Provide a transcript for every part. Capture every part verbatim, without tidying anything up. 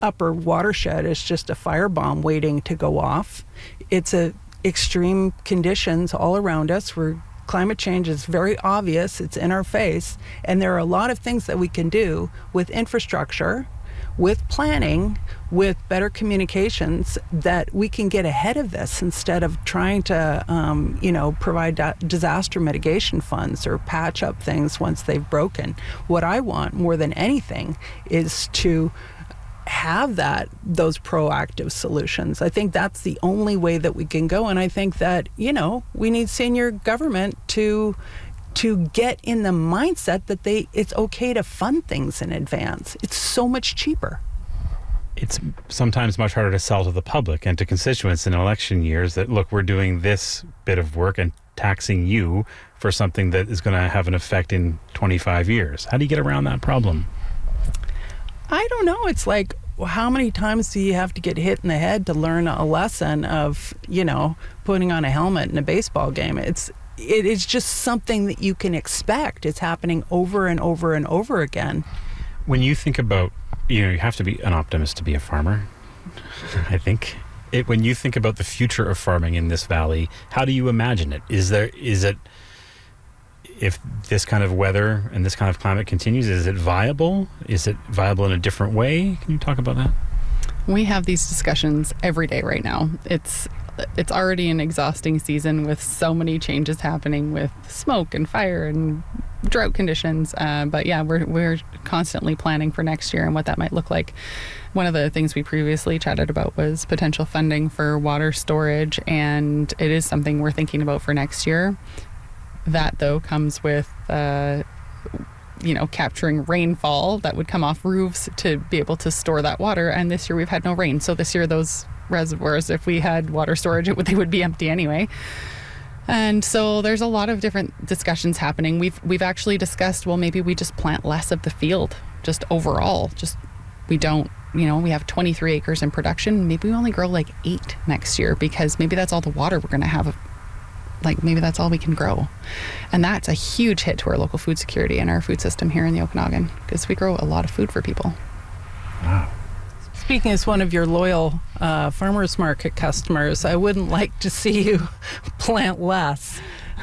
upper watershed is just a firebomb waiting to go off. It's a extreme conditions all around us. We're Climate change is very obvious. It's in our face. And there are a lot of things that we can do with infrastructure, with planning, with better communications, that we can get ahead of this instead of trying to, um, you know, provide da- disaster mitigation funds or patch up things once they've broken. What I want more than anything is to have that those proactive solutions. I think that's the only way that we can go, and I think that, you know, we need senior government to to get in the mindset that they it's okay to fund things in advance. It's so much cheaper. It's sometimes much harder to sell to the public and to constituents in election years that, look, we're doing this bit of work and taxing you for something that is going to have an effect in twenty-five years. How do you get around that problem? I don't know. It's like, well, how many times do you have to get hit in the head to learn a lesson of, you know, putting on a helmet in a baseball game? It's it is just something that you can expect. It's happening over and over and over again. When you think about, you know, you have to be an optimist to be a farmer, I think. It, when you think about the future of farming in this valley, how do you imagine it? Is there, is it, if this kind of weather and this kind of climate continues, is it viable? Is it viable in a different way? Can you talk about that? We have these discussions every day right now. It's it's already an exhausting season with so many changes happening with smoke and fire and drought conditions. Uh, but yeah, we're we're constantly planning for next year and what that might look like. One of the things we previously chatted about was potential funding for water storage, and it is something we're thinking about for next year. That, though, comes with, uh, you know, capturing rainfall that would come off roofs to be able to store that water. And this year we've had no rain. So this year those reservoirs, if we had water storage, it would, they would be empty anyway. And so there's a lot of different discussions happening. We've we've actually discussed, well, maybe we just plant less of the field, just overall. Just we don't, you know, we have twenty-three acres in production. Maybe we only grow like eight next year because maybe that's all the water we're going to have. Like maybe that's all we can grow. And that's a huge hit to our local food security and our food system here in the Okanagan because we grow a lot of food for people. Wow. Speaking as one of your loyal uh, farmers market customers, I wouldn't like to see you plant less.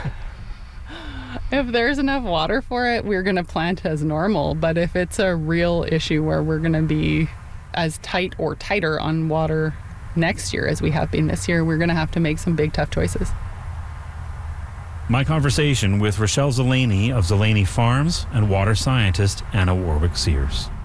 If there's enough water for it, we're going to plant as normal. But if it's a real issue where we're going to be as tight or tighter on water next year as we have been this year, we're going to have to make some big, tough choices. My conversation with Rochelle Zeleny of Zeleny Farms and water scientist Anna Warwick Sears.